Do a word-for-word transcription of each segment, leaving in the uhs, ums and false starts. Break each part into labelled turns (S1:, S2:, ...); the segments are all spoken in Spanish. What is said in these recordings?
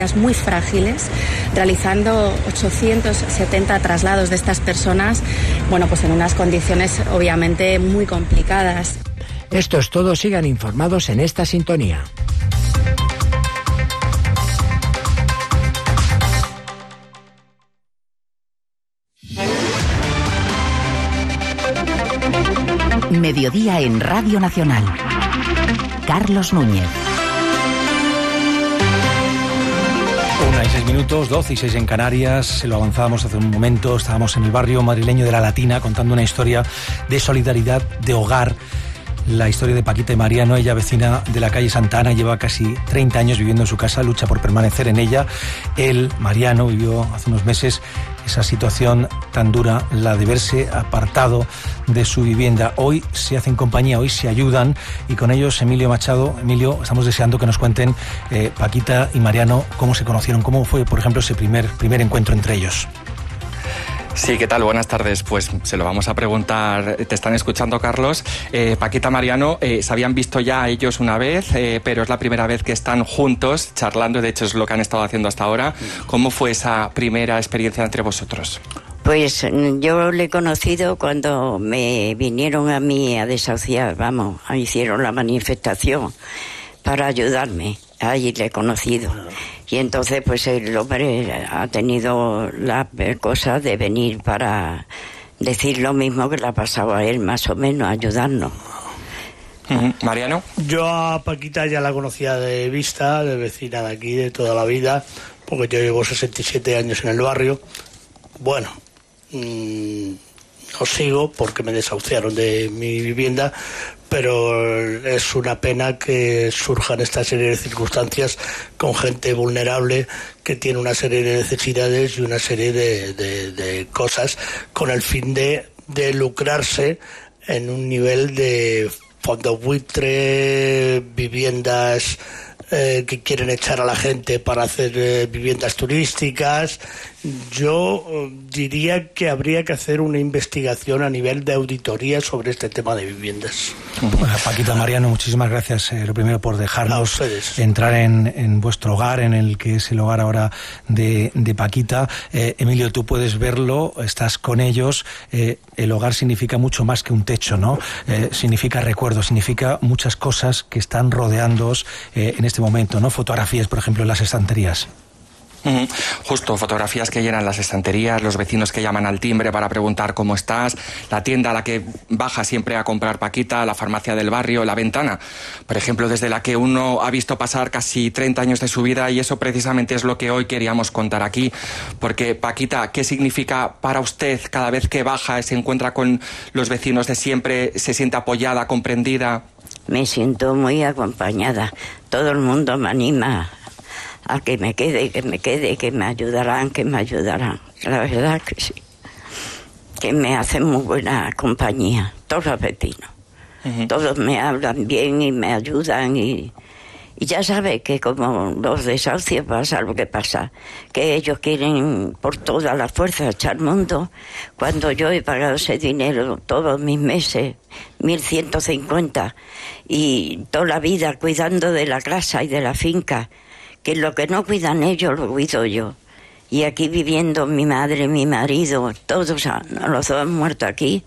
S1: muy frágiles, realizando ochocientos setenta traslados de estas personas, bueno, pues en unas condiciones obviamente muy complicadas.
S2: Esto es todo, sigan informados en esta sintonía.
S3: Mediodía en Radio Nacional. Carlos Núñez.
S4: Una y seis minutos, doce y seis en Canarias. Se lo avanzábamos hace un momento. Estábamos en el barrio madrileño de La Latina contando una historia de solidaridad, de hogar. La historia de Paquita y Mariano, ella vecina de la calle Santa Ana, lleva casi treinta años viviendo en su casa, lucha por permanecer en ella. Él, Mariano, vivió hace unos meses esa situación tan dura, la de verse apartado de su vivienda. Hoy se hacen compañía, hoy se ayudan, y con ellos Emilio Machado. Emilio, estamos deseando que nos cuenten, eh, Paquita y Mariano, cómo se conocieron, cómo fue, por ejemplo, ese primer, primer encuentro entre ellos.
S5: Sí, ¿qué tal? Buenas tardes. Pues se lo vamos a preguntar. Te están escuchando, Carlos. Eh, Paquita, Mariano, eh, se habían visto ya ellos una vez, eh, pero es la primera vez que están juntos charlando. De hecho, es lo que han estado haciendo hasta ahora. ¿Cómo fue esa primera experiencia entre vosotros?
S6: Pues yo le he conocido cuando me vinieron a mí a desahuciar, vamos, hicieron la manifestación para ayudarme. Ahí le he conocido. Y entonces pues el hombre ha tenido la cosa de venir para decir lo mismo que le ha pasado a él, más o menos, ayudarnos.
S5: Uh-huh. ¿Mariano?
S7: Yo a Paquita ya la conocía de vista, de vecina de aquí, de toda la vida, porque yo llevo sesenta y siete años en el barrio. Bueno, mmm, no sigo porque me desahuciaron de mi vivienda, pero es una pena que surjan esta serie de circunstancias con gente vulnerable que tiene una serie de necesidades y una serie de, de, de cosas con el fin de, de lucrarse en un nivel de fondo buitre, viviendas eh, que quieren echar a la gente para hacer eh, viviendas turísticas. Yo eh, diría que habría que hacer una investigación a nivel de auditoría sobre este tema de viviendas.
S4: Bueno, Paquita, Mariano, muchísimas gracias, eh, lo primero por dejarnos entrar en, en vuestro hogar, en el que es el hogar ahora de, de Paquita. Eh, Emilio, tú puedes verlo, estás con ellos. Eh, el hogar significa mucho más que un techo, ¿no? Eh, significa recuerdos, significa muchas cosas que están rodeándoos eh, en este momento, ¿no? Fotografías, por ejemplo, en las estanterías.
S5: Uh-huh. Justo, fotografías que llenan las estanterías, los vecinos que llaman al timbre para preguntar cómo estás, la tienda a la que baja siempre a comprar Paquita, la farmacia del barrio, la ventana, por ejemplo, desde la que uno ha visto pasar casi treinta años de su vida, y eso precisamente es lo que hoy queríamos contar aquí, porque Paquita, ¿qué significa para usted cada vez que baja, se encuentra con los vecinos de siempre, se siente apoyada, comprendida?
S6: Me siento muy acompañada, todo el mundo me anima a que me quede, que me quede, que me ayudarán, que me ayudarán. La verdad que sí. Que me hacen muy buena compañía, todos los vecinos. Uh-huh. Todos me hablan bien y me ayudan y, y ya sabe que como los desahucios pasa lo que pasa, que ellos quieren por toda la fuerza echar mundo. Cuando yo he pagado ese dinero todos mis meses, mil ciento cincuenta, y toda la vida cuidando de la casa y de la finca, que lo que no cuidan ellos lo cuido yo. Y aquí viviendo mi madre, mi marido, todos, los dos han muerto aquí.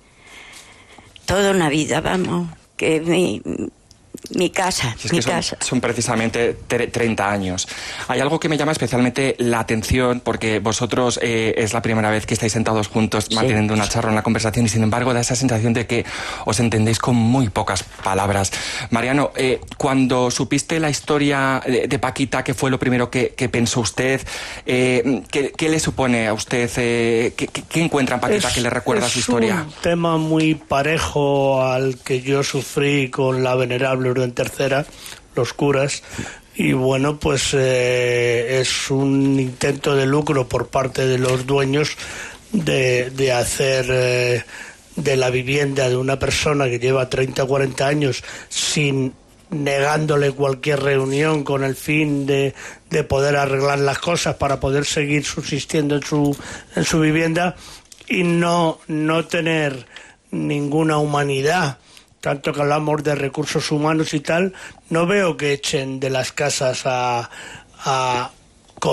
S6: Toda una vida, vamos, que mi, mi casa,
S5: es
S6: mi
S5: que son,
S6: casa.
S5: Son precisamente treinta años. Hay algo que me llama especialmente la atención, porque vosotros eh, es la primera vez que estáis sentados juntos, sí, manteniendo una charla, una conversación, y sin embargo da esa sensación de que os entendéis con muy pocas palabras. Mariano, eh, cuando supiste la historia de, de Paquita, ¿qué fue lo primero que, que pensó usted? Eh, ¿qué, ¿Qué le supone a usted? Eh, ¿qué, ¿Qué encuentra en Paquita es, que le recuerda su historia?
S7: Es un tema muy parejo al que yo sufrí con la venerable en tercera, los curas, y bueno, pues eh, es un intento de lucro por parte de los dueños de, de hacer eh, de la vivienda de una persona que lleva treinta o cuarenta años sin negándole cualquier reunión con el fin de, de poder arreglar las cosas para poder seguir subsistiendo en su, en su vivienda, y no, no tener ninguna humanidad. Tanto que hablamos de recursos humanos y tal, no veo que echen de las casas a, a